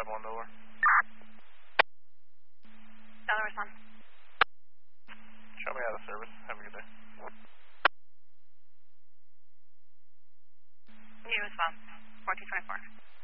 5-1 over. Dollar respond. Show me out of service. Have a good day. New respond. 1424.